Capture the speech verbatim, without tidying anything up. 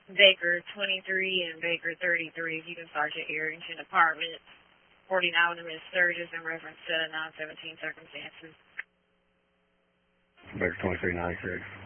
Baker twenty-three and Baker thirty-three, if you can Sergeant Arrington Apartments, reporting anonymous surges in reference to nine seventeen circumstances. Baker twenty-three ninety-six.